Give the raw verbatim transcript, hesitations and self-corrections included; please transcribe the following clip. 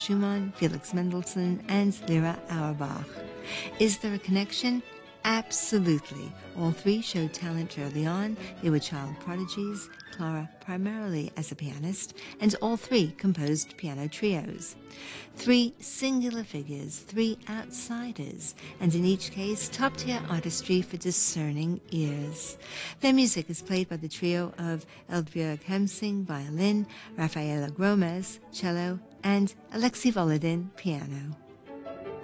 Schumann, Felix Mendelssohn, and Lyra Auerbach. Is there a connection? Absolutely. All three showed talent early on. They were child prodigies, Clara primarily as a pianist, and all three composed piano trios. Three singular figures, three outsiders, and in each case, top-tier artistry for discerning ears. Their music is played by the trio of Eldbjörg Hemsing, violin, Rafaela Gromes, cello, and Alexei Volodin, piano.